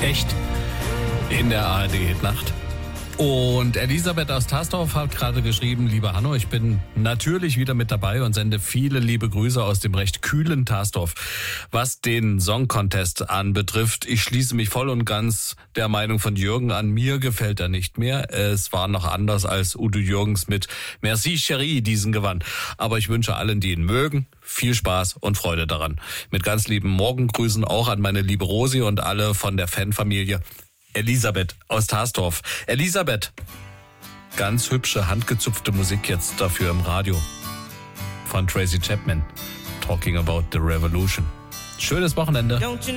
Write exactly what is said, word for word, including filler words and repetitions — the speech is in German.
echt in der A R D-Nacht. Und Elisabeth aus Tastorf hat gerade geschrieben, lieber Hanno, ich bin natürlich wieder mit dabei und sende viele liebe Grüße aus dem recht kühlen Tastorf. Was den Song Contest anbetrifft, ich schließe mich voll und ganz der Meinung von Jürgen an. Mir gefällt er nicht mehr. Es war noch anders, als Udo Jürgens mit Merci Chérie diesen gewann. Aber ich wünsche allen, die ihn mögen, viel Spaß und Freude daran. Mit ganz lieben Morgengrüßen auch an meine liebe Rosi und alle von der Fanfamilie. Elisabeth aus Tastorf. Elisabeth, ganz hübsche, handgezupfte Musik jetzt dafür im Radio. Von Tracy Chapman. Talking about the Revolution. Schönes Wochenende.